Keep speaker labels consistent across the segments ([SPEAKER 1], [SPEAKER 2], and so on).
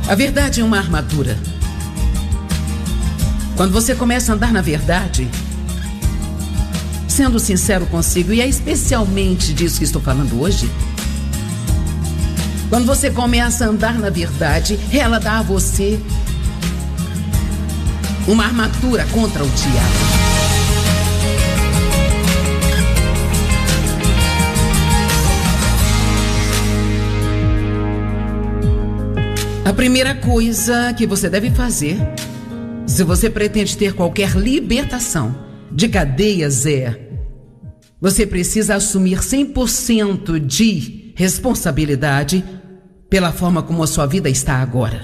[SPEAKER 1] A verdade é uma armadura. Quando você começa a andar na verdade, sendo sincero consigo, e é especialmente disso que estou falando hoje, quando você começa a andar na verdade, ela dá a você uma armadura contra o diabo. A primeira coisa que você deve fazer, se você pretende ter qualquer libertação de cadeias, você precisa assumir 100% de responsabilidade pela forma como a sua vida está agora.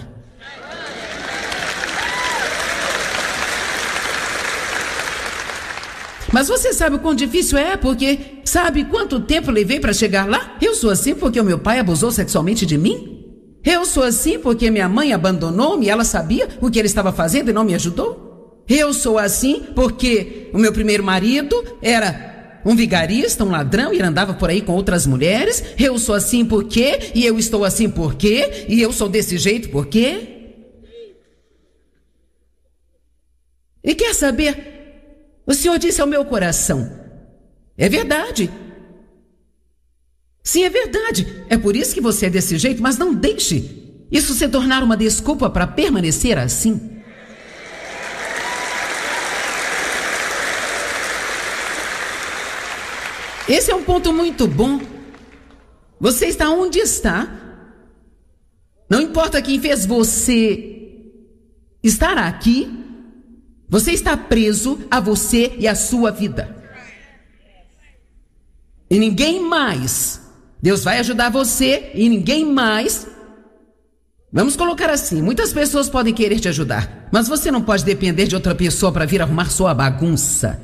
[SPEAKER 1] Mas você sabe o quão difícil é, porque sabe quanto tempo levei para chegar lá? Eu sou assim porque o meu pai abusou sexualmente de mim? Eu sou assim porque minha mãe abandonou-me e ela sabia o que ele estava fazendo e não me ajudou? Eu sou assim porque o meu primeiro marido era um vigarista, um ladrão, e ele andava por aí com outras mulheres? Eu sou assim porque, e eu estou assim porque, e eu sou desse jeito porque? E quer saber? O Senhor disse ao meu coração, é verdade. Sim, é verdade. É por isso que você é desse jeito, mas não deixe isso se tornar uma desculpa para permanecer assim. Esse é um ponto muito bom. Você está onde está. Não importa quem fez você estar aqui, você está preso a você e a sua vida. E ninguém mais. Deus vai ajudar você e ninguém mais. Vamos colocar assim, muitas pessoas podem querer te ajudar, mas você não pode depender de outra pessoa para vir arrumar sua bagunça.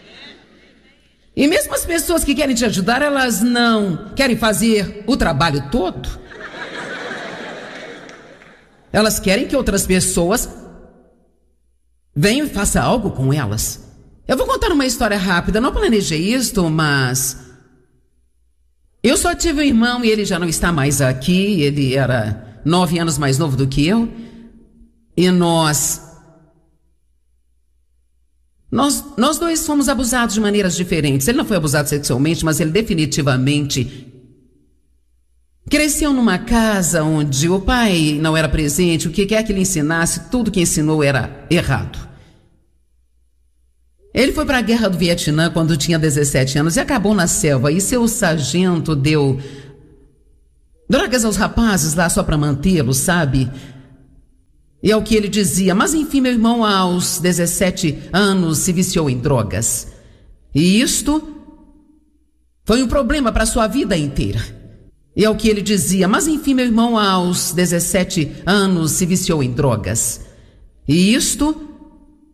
[SPEAKER 1] E mesmo as pessoas que querem te ajudar, elas não querem fazer o trabalho todo. Elas querem que outras pessoas venham e façam algo com elas. Eu vou contar uma história rápida, não planejei isto, mas eu só tive um irmão e ele já não está mais aqui. Ele era 9 anos mais novo do que eu. E nós dois fomos abusados de maneiras diferentes. Ele não foi abusado sexualmente, mas ele definitivamente cresceu numa casa onde o pai não era presente. O que quer que ele ensinasse, tudo que ensinou era errado. Ele foi para a guerra do Vietnã quando tinha 17 anos e acabou na selva. E seu sargento deu drogas aos rapazes lá só para mantê-los, sabe? E é o que ele dizia. Mas enfim, meu irmão aos 17 anos se viciou em drogas. E isto foi um problema para sua vida inteira. E é o que ele dizia. Mas enfim, meu irmão aos 17 anos se viciou em drogas. E isto